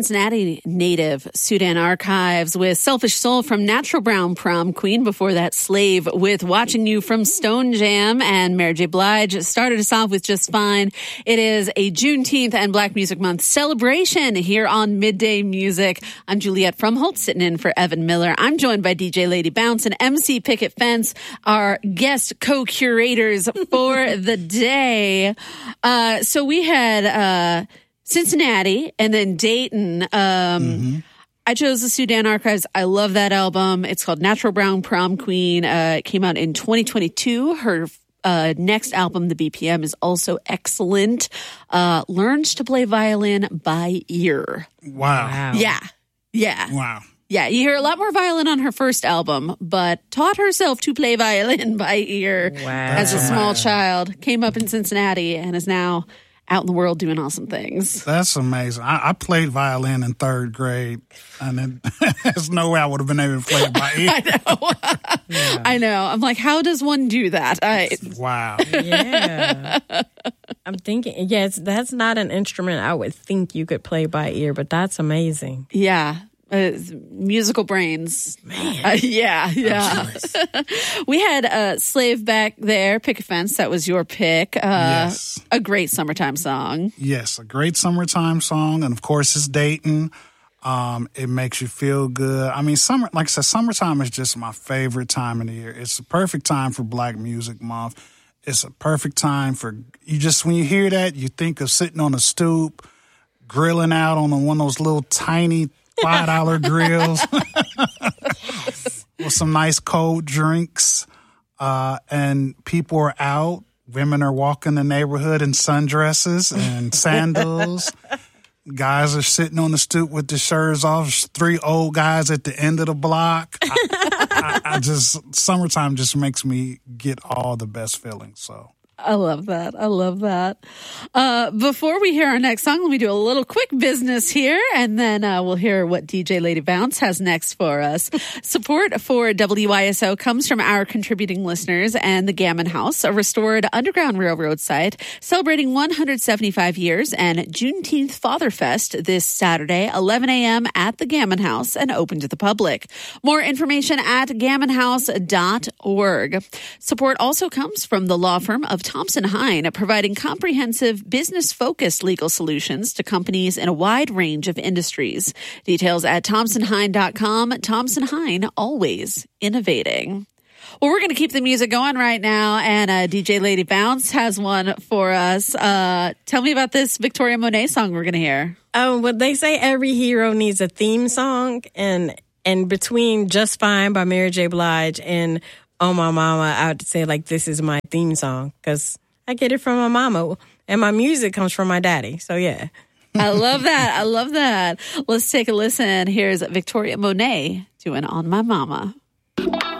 Cincinnati native, Sudan Archives, with Selfish Soul from Natural Brown Prom Queen. Before that, Slave with Watching You from Stone Jam. And Mary J. Blige started us off with Just Fine. It is a Juneteenth and Black Music Month celebration here on Midday Music. I'm Juliette Frumholtz, sitting in for Evan Miller. I'm joined by DJ Lady Bounce and MC Picket Fence, our guest co-curators for the day. So we had Cincinnati and then Dayton. I chose the Sudan Archives. I love that album. It's called Natural Brown Prom Queen. It came out in 2022. Her next album, The BPM, is also excellent. Learns to play violin by ear. Wow. Yeah. Wow. Yeah, you hear a lot more violin on her first album, but taught herself to play violin by ear as a small child. Came up in Cincinnati and is now out in the world doing awesome things. That's amazing. I played violin in third grade, and there's no way I would have been able to play it by ear. I know. I'm like, how does one do that? Wow. Yeah. I'm thinking, that's not an instrument I would think you could play by ear, but that's amazing. Yeah. Musical brains. Man. Yeah. We had Slave back there, Picket Fence. That was your pick. Yes. A great summertime song. Yes, a great summertime song. And of course, it's Dayton. It makes you feel good. I mean, like I said, summertime is just my favorite time of the year. It's the perfect time for Black Music Month. It's a perfect time for when you hear that, you think of sitting on a stoop, grilling out on one of those little tiny $5 grills with some nice cold drinks, and people are out. Women are walking the neighborhood in sundresses and sandals. Guys are sitting on the stoop with their shirts off. 3 old guys at the end of the block. Summertime just makes me get all the best feelings. So. I love that. Before we hear our next song, let me do a little quick business here, and then we'll hear what DJ Lady Bounce has next for us. Support for WYSO comes from our contributing listeners and the Gammon House, a restored Underground Railroad site celebrating 175 years and Juneteenth Father Fest this Saturday, 11 a.m. at the Gammon House and open to the public. More information at gammonhouse.org. Support also comes from the law firm of Thompson Hine, providing comprehensive business-focused legal solutions to companies in a wide range of industries. Details at thompsonhine.com. Thompson Hine, always innovating. Well, we're going to keep the music going right now, and DJ Lady Bounce has one for us. Tell me about this Victoria Monet song we're going to hear. Oh, well, they say every hero needs a theme song, and between Just Fine by Mary J. Blige and Oh My Mama, I would say, this is my theme song because I get it from my mama and my music comes from my daddy. So, yeah. I love that. Let's take a listen. Here's Victoria Monet doing On My Mama.